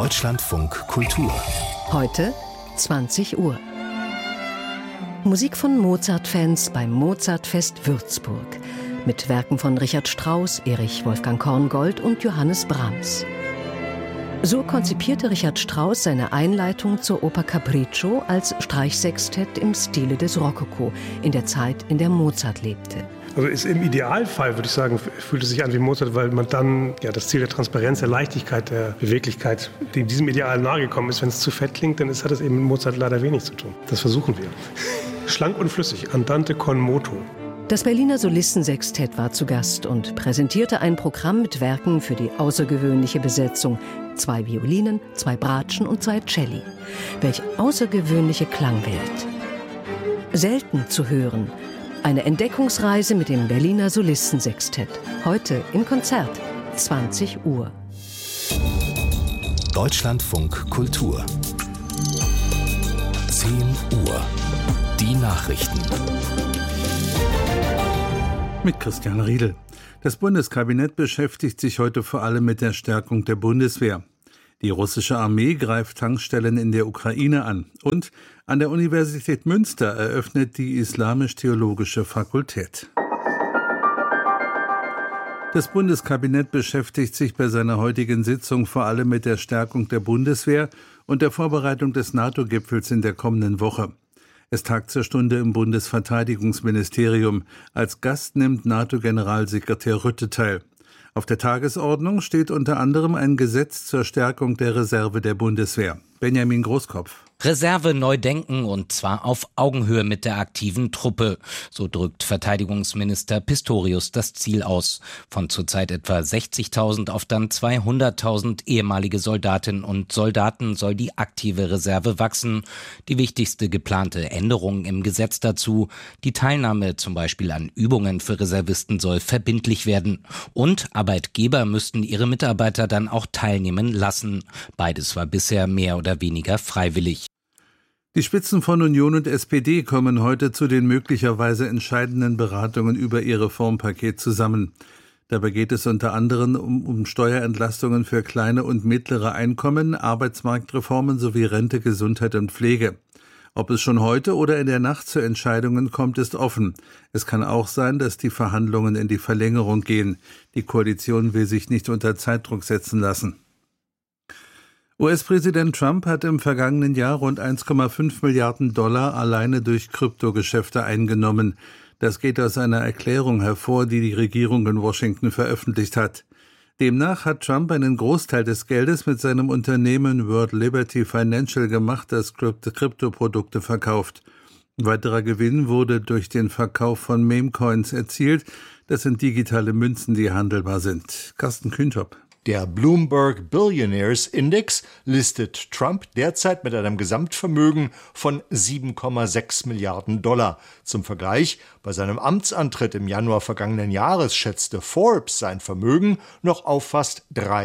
Deutschlandfunk Kultur. Heute 20 Uhr. Musik von Mozart-Fans beim Mozartfest Würzburg. Mit Werken von Richard Strauss, Erich Wolfgang Korngold und Johannes Brahms. So konzipierte Richard Strauss seine Einleitung zur Oper Capriccio als Streichsextett im Stile des Rokoko, in der Zeit, in der Mozart lebte. Also ist im Idealfall, würde ich sagen, fühlt es sich an wie Mozart, weil man dann das Ziel der Transparenz, der Leichtigkeit, der Beweglichkeit, dem diesem Ideal nahegekommen ist. Wenn es zu fett klingt, dann hat es eben mit Mozart leider wenig zu tun. Das versuchen wir. Schlank und flüssig, andante con moto. Das Berliner Solistensextett war zu Gast und präsentierte ein Programm mit Werken für die außergewöhnliche Besetzung. 2 Violinen, 2 Bratschen und 2 Celli. Welch außergewöhnliche Klangwelt. Selten zu hören. Eine Entdeckungsreise mit dem Berliner Solistensextett. Heute im Konzert, 20 Uhr. Deutschlandfunk Kultur. 10 Uhr. Die Nachrichten. Mit Christian Riedel. Das Bundeskabinett beschäftigt sich heute vor allem mit der Stärkung der Bundeswehr. Die russische Armee greift Tankstellen in der Ukraine an. Und an der Universität Münster eröffnet die Islamisch-Theologische Fakultät. Das Bundeskabinett beschäftigt sich bei seiner heutigen Sitzung vor allem mit der Stärkung der Bundeswehr und der Vorbereitung des NATO-Gipfels in der kommenden Woche. Es tagt zur Stunde im Bundesverteidigungsministerium. Als Gast nimmt NATO-Generalsekretär Rutte teil. Auf der Tagesordnung steht unter anderem ein Gesetz zur Stärkung der Reserve der Bundeswehr. Benjamin Großkopf. Reserve neu denken und zwar auf Augenhöhe mit der aktiven Truppe. So drückt Verteidigungsminister Pistorius das Ziel aus. Von zurzeit etwa 60.000 auf dann 200.000 ehemalige Soldatinnen und Soldaten soll die aktive Reserve wachsen. Die wichtigste geplante Änderung im Gesetz dazu: die Teilnahme zum Beispiel an Übungen für Reservisten soll verbindlich werden. Und Arbeitgeber müssten ihre Mitarbeiter dann auch teilnehmen lassen. Beides war bisher mehr oder weniger freiwillig. Die Spitzen von Union und SPD kommen heute zu den möglicherweise entscheidenden Beratungen über ihr Reformpaket zusammen. Dabei geht es unter anderem um Steuerentlastungen für kleine und mittlere Einkommen, Arbeitsmarktreformen sowie Rente, Gesundheit und Pflege. Ob es schon heute oder in der Nacht zu Entscheidungen kommt, ist offen. Es kann auch sein, dass die Verhandlungen in die Verlängerung gehen. Die Koalition will sich nicht unter Zeitdruck setzen lassen. US-Präsident Trump hat im vergangenen Jahr rund 1,5 Milliarden Dollar alleine durch Kryptogeschäfte eingenommen. Das geht aus einer Erklärung hervor, die die Regierung in Washington veröffentlicht hat. Demnach hat Trump einen Großteil des Geldes mit seinem Unternehmen World Liberty Financial gemacht, das Kryptoprodukte verkauft. Weiterer Gewinn wurde durch den Verkauf von Meme-Coins erzielt. Das sind digitale Münzen, die handelbar sind. Carsten Kühntop. Der Bloomberg Billionaires Index listet Trump derzeit mit einem Gesamtvermögen von 7,6 Milliarden Dollar. Zum Vergleich, bei seinem Amtsantritt im Januar vergangenen Jahres schätzte Forbes sein Vermögen noch auf fast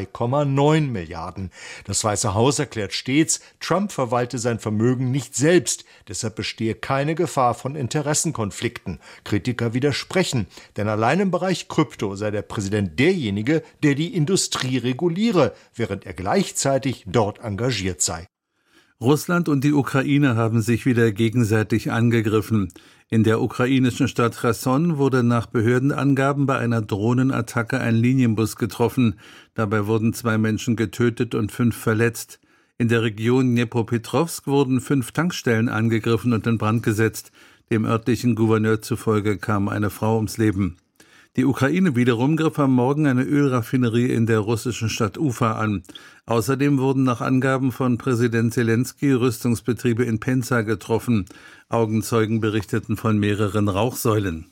3,9 Milliarden. Das Weiße Haus erklärt stets, Trump verwalte sein Vermögen nicht selbst, deshalb bestehe keine Gefahr von Interessenkonflikten. Kritiker widersprechen, denn allein im Bereich Krypto sei der Präsident derjenige, der die Industrie reguliere, während er gleichzeitig dort engagiert sei. Russland und die Ukraine haben sich wieder gegenseitig angegriffen. In der ukrainischen Stadt Cherson wurde nach Behördenangaben bei einer Drohnenattacke ein Linienbus getroffen. Dabei wurden 2 Menschen getötet und 5 verletzt. In der Region Dnepropetrovsk wurden 5 Tankstellen angegriffen und in Brand gesetzt. Dem örtlichen Gouverneur zufolge kam eine Frau ums Leben. Die Ukraine wiederum griff am Morgen eine Ölraffinerie in der russischen Stadt Ufa an. Außerdem wurden nach Angaben von Präsident Zelensky Rüstungsbetriebe in Penza getroffen. Augenzeugen berichteten von mehreren Rauchsäulen.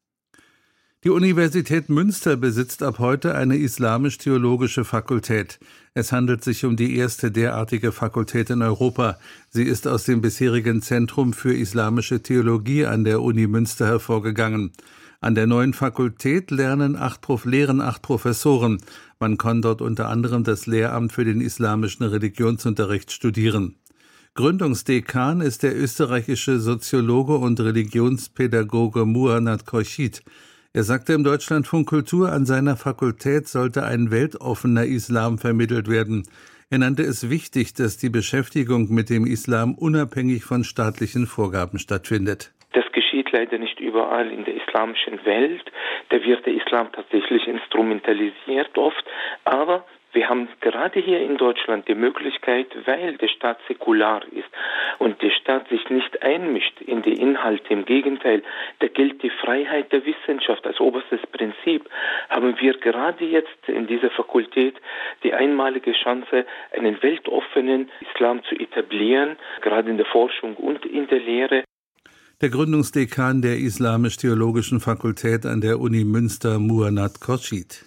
Die Universität Münster besitzt ab heute eine islamisch-theologische Fakultät. Es handelt sich um die erste derartige Fakultät in Europa. Sie ist aus dem bisherigen Zentrum für islamische Theologie an der Uni Münster hervorgegangen. An der neuen Fakultät lehren 8 Professoren. Man kann dort unter anderem das Lehramt für den islamischen Religionsunterricht studieren. Gründungsdekan ist der österreichische Soziologe und Religionspädagoge Muhannad Khorshid. Er sagte im Deutschlandfunk Kultur, an seiner Fakultät sollte ein weltoffener Islam vermittelt werden. Er nannte es wichtig, dass die Beschäftigung mit dem Islam unabhängig von staatlichen Vorgaben stattfindet. Das geschieht leider nicht überall in der islamischen Welt. Da wird der Islam tatsächlich instrumentalisiert oft. Aber wir haben gerade hier in Deutschland die Möglichkeit, weil der Staat säkular ist und der Staat sich nicht einmischt in die Inhalte, im Gegenteil, da gilt die Freiheit der Wissenschaft als oberstes Prinzip, haben wir gerade jetzt in dieser Fakultät die einmalige Chance, einen weltoffenen Islam zu etablieren, gerade in der Forschung und in der Lehre. Der Gründungsdekan der Islamisch-Theologischen Fakultät an der Uni Münster, Muhannad Khorshid.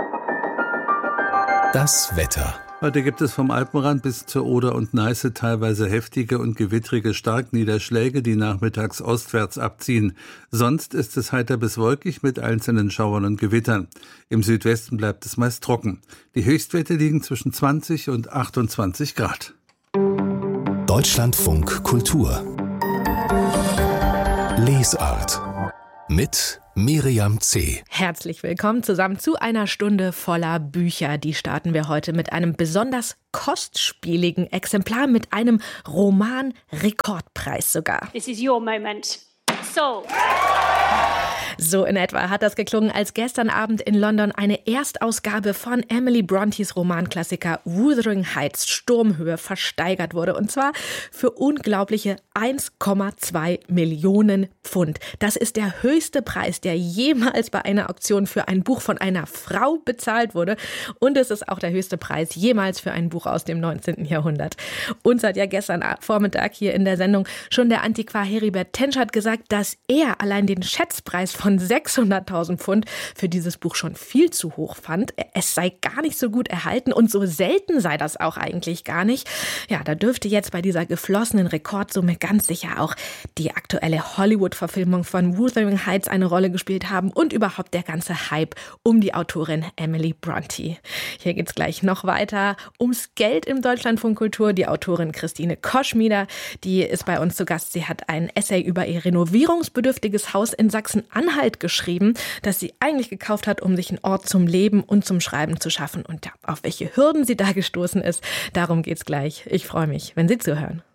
Das Wetter. Heute gibt es vom Alpenrand bis zur Oder und Neiße teilweise heftige und gewittrige Starkniederschläge, die nachmittags ostwärts abziehen. Sonst ist es heiter bis wolkig mit einzelnen Schauern und Gewittern. Im Südwesten bleibt es meist trocken. Die Höchstwerte liegen zwischen 20 und 28 Grad. Deutschlandfunk Kultur. Lesart mit Miriam C. Herzlich willkommen zusammen zu einer Stunde voller Bücher. Die starten wir heute mit einem besonders kostspieligen Exemplar, mit einem Roman-Rekordpreis sogar. This is your moment. So in etwa hat das geklungen, als gestern Abend in London eine Erstausgabe von Emily Brontës Romanklassiker Wuthering Heights Sturmhöhe versteigert wurde. Und zwar für unglaubliche 1,2 Millionen Pfund. Das ist der höchste Preis, der jemals bei einer Auktion für ein Buch von einer Frau bezahlt wurde. Und es ist auch der höchste Preis jemals für ein Buch aus dem 19. Jahrhundert. Uns hat ja gestern Vormittag hier in der Sendung schon der Antiquar Heribert Tenschert gesagt, dass er allein den Schätzpreis von 600.000 Pfund für dieses Buch schon viel zu hoch fand. Es sei gar nicht so gut erhalten und so selten sei das auch eigentlich gar nicht. Ja, da dürfte jetzt bei dieser geflossenen Rekordsumme ganz sicher auch die aktuelle Hollywood-Verfilmung von Wuthering Heights eine Rolle gespielt haben und überhaupt der ganze Hype um die Autorin Emily Brontë. Hier geht's gleich noch weiter ums Geld im Deutschlandfunk Kultur. Die Autorin Christine Koschmieder, die ist bei uns zu Gast. Sie hat ein Essay über ihr renovierungsbedürftiges Haus in Sachsen-Anhalt geschrieben, das sie eigentlich gekauft hat, um sich einen Ort zum Leben und zum Schreiben zu schaffen. Und ja, auf welche Hürden sie da gestoßen ist, darum geht's gleich. Ich freue mich, wenn Sie zuhören.